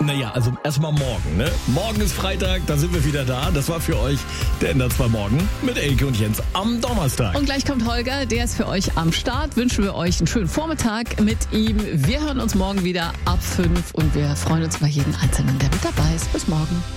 Naja, also erstmal morgen, ne? Morgen ist Freitag, da sind wir wieder da. Das war für euch der Ender 2 Morgen mit Elke und Jens am Donnerstag. Und gleich kommt Holger, der ist für euch am Start. Wünschen wir euch einen schönen Vormittag mit ihm. Wir hören uns morgen wieder ab 5 und wir freuen uns über jeden Einzelnen, der mit dabei ist. Bis morgen.